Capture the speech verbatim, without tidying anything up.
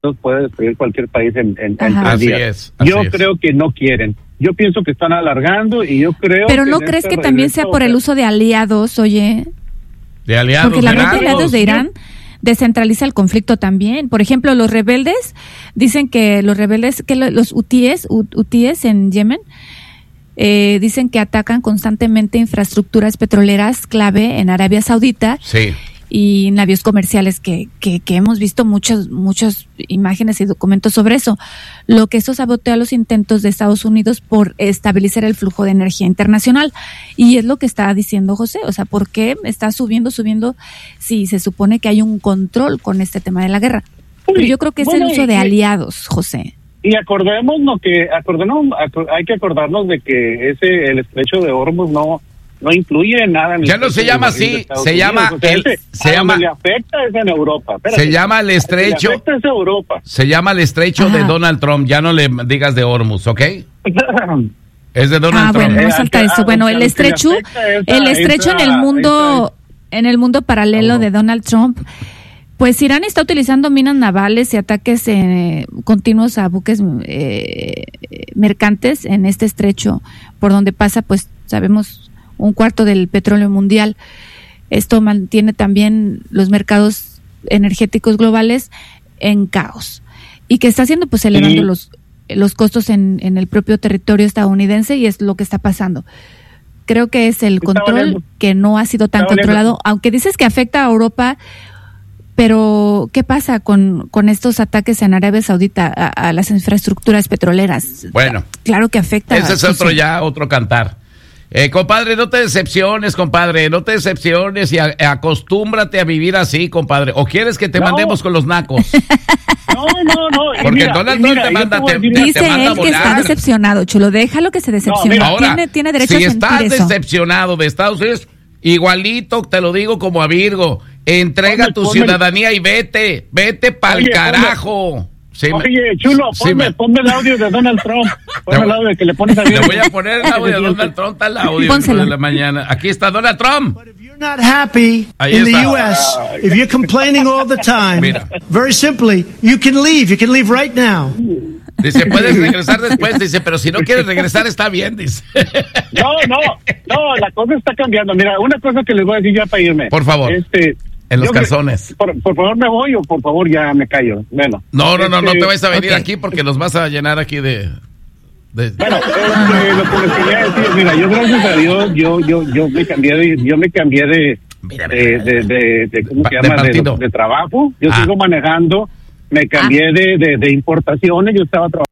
puede destruir cualquier país en, en, en tres Así días. es, así yo es. creo que no quieren. Yo pienso que están alargando y yo creo Pero que ¿no crees este que también sea por el uso de aliados, oye? De aliados. Porque la red de narcos. aliados de Irán descentraliza el conflicto también. Por ejemplo, los rebeldes, dicen que los rebeldes, que los hutíes, hutíes en Yemen, eh, dicen que atacan constantemente infraestructuras petroleras clave en Arabia Saudita. Sí. Y navíos comerciales que, que, que hemos visto muchas muchas imágenes y documentos sobre eso, lo que esto sabotea los intentos de Estados Unidos por estabilizar el flujo de energía internacional. Y es lo que está diciendo José, o sea, ¿por qué está subiendo, subiendo si se supone que hay un control con este tema de la guerra? Pero yo creo que es bueno, el uso y, de aliados, José. Y acordémonos que, acordémonos, hay que acordarnos de que ese el estrecho de Hormuz no no influye en nada. En ya no se llama así, se llama, el, se llama, le afecta es en Europa. Espérate, se llama el estrecho, le afecta es Europa. Se llama el estrecho Ajá. de Donald Trump, ya no le digas de Hormuz, ¿ok? Es de Donald Ah, Trump. bueno, no Eh, salta ah, eso. Bueno, el que le estrecho, afecta esa- el estrecho en el esa- mundo, en el mundo paralelo de Donald Trump, pues Irán está utilizando minas navales y ataques eh, continuos a buques eh, mercantes en este estrecho, por donde pasa, pues sabemos, un cuarto del petróleo mundial. Esto mantiene también los mercados energéticos globales en caos. ¿Y qué está haciendo? Pues elevando Sí. los los costos en, en el propio territorio estadounidense, y es lo que está pasando. Creo que es el Está control valiendo. que no ha sido tan Está valiendo. controlado, aunque dices que afecta a Europa, pero ¿qué pasa con, con estos ataques en Arabia Saudita a, a las infraestructuras petroleras? Bueno. Claro que afecta. Ese es otro José. ya, otro cantar. Eh, compadre, no te decepciones, compadre, no te decepciones y a, acostúmbrate a vivir así, compadre. ¿O quieres que te No. mandemos con los nacos? No, no, no. y Porque mira, Donald y Trump mira, te yo manda- voy a te- decir- te- Dice manda a él que está volar. decepcionado, Chulo, déjalo que se decepcione. mira, Ahora, tiene, tiene derecho si a sentir estás eso. decepcionado de Estados Unidos, igualito te lo digo como a Virgo, entrega Ponme, tu ponme. ciudadanía y vete, vete pa'l Oye, ponme. carajo. Sí, me- Oye, Chulo, sí, ponme, me- ponme el audio de Donald Trump. Ponme Te el voy- audio que le pones a Le voy a poner el audio de Donald Trump, está el audio Pónselo. de la mañana. Aquí está Donald Trump. But if you're not happy Ahí in the está. U S, if you're complaining all the time, Mira. very simply, you can leave. You can leave right now. Dice, puedes regresar después. Dice, pero si no quieres regresar, está bien, dice. No, no, no, la cosa está cambiando. Mira, una cosa que les voy a decir ya para irme. Por favor. Este, En los yo- calzones. Por, por favor, me voy o por favor ya me callo. Bueno. No, no, no, no Este, te vayas a venir ok. aquí porque nos vas a llenar aquí de... de- Bueno, este, lo que les quería decir, mira, yo gracias a Dios, yo, yo, yo me cambié de, yo me cambié de, Mira, de, mira. de, de, de- ¿cómo se De llama? De, partido. de trabajo. Yo Ah. sigo manejando, me cambié de, de, de importaciones, yo estaba trabajando